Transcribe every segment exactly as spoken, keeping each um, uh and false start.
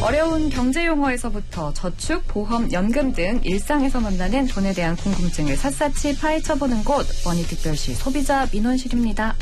어려운 경제 용어에서부터 저축, 보험, 연금 등 일상에서 만나는 돈에 대한 궁금증을 샅샅이 파헤쳐보는 곳, 머니특별시 소비자 민원실입니다.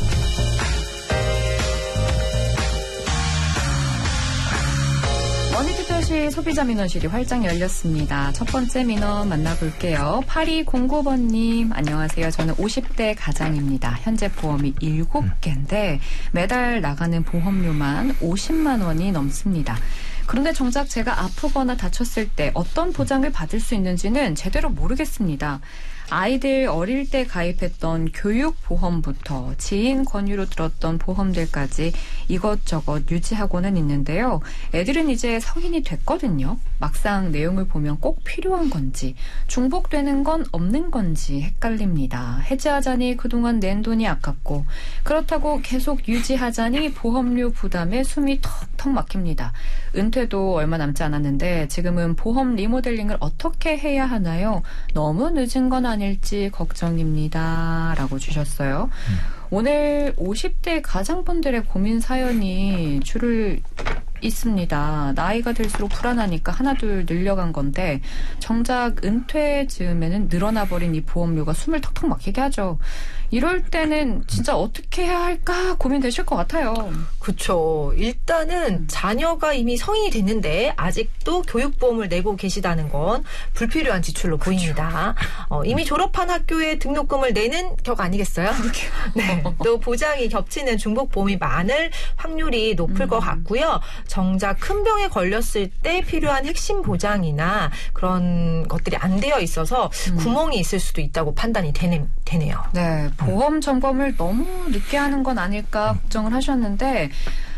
머니특별시 소비자 민원실이 활짝 열렸습니다. 첫 번째 민원 만나볼게요. 팔이공구 번님, 안녕하세요. 저는 오십 대 가장입니다. 현재 보험이 일곱 개인데 매달 나가는 보험료만 오십만 원이 넘습니다. 그런데 정작 제가 아프거나 다쳤을 때 어떤 보장을 받을 수 있는지는 제대로 모르겠습니다. 아이들 어릴 때 가입했던 교육보험부터 지인 권유로 들었던 보험들까지 이것저것 유지하고는 있는데요. 애들은 이제 성인이 됐거든요. 막상 내용을 보면 꼭 필요한 건지 중복되는 건 없는 건지 헷갈립니다. 해지하자니 그동안 낸 돈이 아깝고 그렇다고 계속 유지하자니 보험료 부담에 숨이 턱턱 막힙니다. 은퇴도 얼마 남지 않았는데 지금은 보험 리모델링을 어떻게 해야 하나요? 너무 늦은 건 아닐지 걱정입니다. 라고 주셨어요. 음. 오늘 오십 대 가장분들의 고민 사연이 줄을 있습니다. 나이가 들수록 불안하니까 하나둘 늘려간 건데 정작 은퇴 즈음에는 늘어나버린 이 보험료가 숨을 턱턱 막히게 하죠. 이럴 때는 진짜 어떻게 해야 할까 고민되실 것 같아요. 그렇죠. 일단은 자녀가 이미 성인이 됐는데 아직도 교육보험을 내고 계시다는 건 불필요한 지출로 그렇죠. 보입니다. 어, 이미 졸업한 학교에 등록금을 내는 격 아니겠어요? 네. 또 보장이 겹치는 중복보험이 많을 확률이 높을 음. 것 같고요. 정작 큰 병에 걸렸을 때 필요한 핵심 보장이나 그런 것들이 안 되어 있어서 음. 구멍이 있을 수도 있다고 판단이 되네, 되네요. 네, 보험 점검을 너무 늦게 하는 건 아닐까 걱정을 하셨는데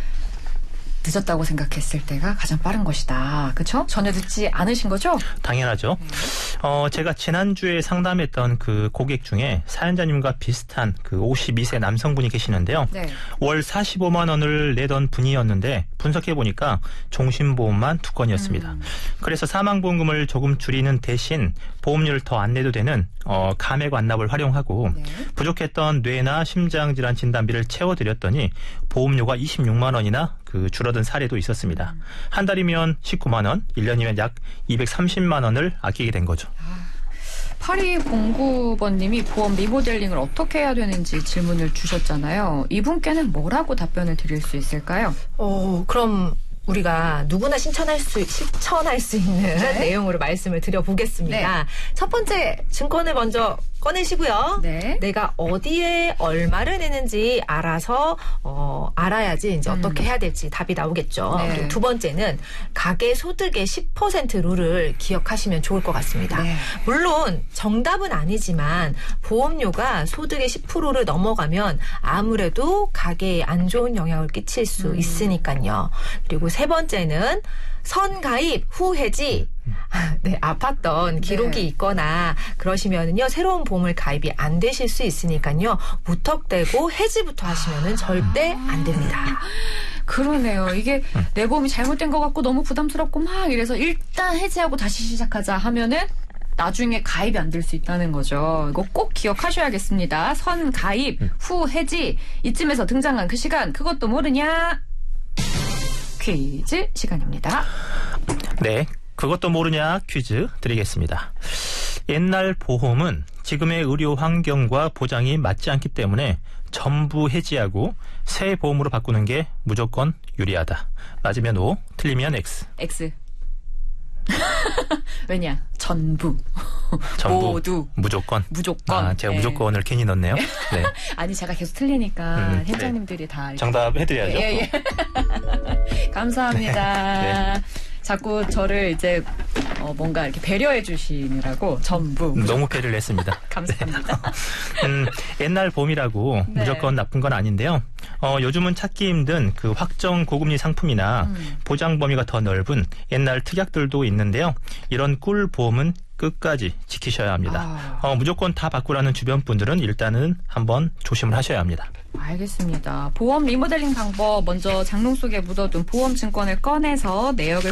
늦었다고 생각했을 때가 가장 빠른 것이다. 그렇죠? 전혀 늦지 않으신 거죠? 당연하죠. 네. 어, 제가 지난주에 상담했던 그 고객 중에 사연자님과 비슷한 그 오십이 세 남성분이 계시는데요. 네. 월 사십오만 원을 내던 분이었는데 분석해보니까 종신보험만 두 건이었습니다. 음. 그래서 사망보험금을 조금 줄이는 대신 보험료를 더 안 내도 되는 어, 감액 완납을 활용하고 네. 부족했던 뇌나 심장질환 진단비를 채워드렸더니 보험료가 이십육만 원이나 그 줄어든 사례도 있었습니다. 음. 한 달이면 십구만 원, 일 년이면 약 이백삼십만 원을 아끼게 된 거죠. 아, 팔이공구 번님이 보험 리모델링을 어떻게 해야 되는지 질문을 주셨잖아요. 이분께는 뭐라고 답변을 드릴 수 있을까요? 어, 그럼 우리가 누구나 신청할 수, 실천할 수 있는 네. 내용으로 말씀을 드려보겠습니다. 네. 첫 번째, 증권을 먼저 꺼내시고요. 네. 내가 어디에 얼마를 내는지 알아서 어, 알아야지 이제 음. 어떻게 해야 될지 답이 나오겠죠. 네. 그리고 두 번째는 가계 소득의 십 퍼센트 룰을 기억하시면 좋을 것 같습니다. 네. 물론 정답은 아니지만 보험료가 소득의 십 퍼센트를 넘어가면 아무래도 가계에 안 좋은 영향을 끼칠 수 음. 있으니까요. 그리고 세 번째는 선가입 후 해지. 네, 아팠던 기록이 네. 있거나 그러시면은요 새로운 보험을 가입이 안 되실 수 있으니까요 무턱대고 해지부터 하시면은 절대 안 됩니다. 그러네요. 이게 내 보험이 잘못된 것 같고 너무 부담스럽고 막 이래서 일단 해지하고 다시 시작하자 하면은 나중에 가입이 안 될 수 있다는 거죠. 이거 꼭 기억하셔야겠습니다. 선 가입 후 해지 이쯤에서 등장한 그 시간 그것도 모르냐? 퀴즈 시간입니다. 네. 그것도 모르냐 퀴즈 드리겠습니다. 옛날 보험은 지금의 의료 환경과 보장이 맞지 않기 때문에 전부 해지하고 새 보험으로 바꾸는 게 무조건 유리하다. 맞으면 O, 틀리면 X. X. 왜냐? 전부. 전부. 모두. 무조건. 무조건. 아, 제가 네. 무조건을 괜히 넣었네요. 네. 아니, 제가 계속 틀리니까 음, 현장님들이 네. 다. 정답 해드려야죠. 예, 예. 감사합니다. 네. 자꾸 저를 이제 어 뭔가 이렇게 배려해 주시느라고 전부 너무 배려를 했습니다. 감사합니다. 음, 옛날 보험이라고 네. 무조건 나쁜 건 아닌데요. 어, 요즘은 찾기 힘든 그 확정 고금리 상품이나 음. 보장 범위가 더 넓은 옛날 특약들도 있는데요. 이런 꿀 보험은 끝까지 지키셔야 합니다. 아. 어, 무조건 다 바꾸라는 주변 분들은 일단은 한번 조심을 하셔야 합니다. 알겠습니다. 보험 리모델링 방법 먼저 장롱 속에 묻어둔 보험 증권을 꺼내서 내역을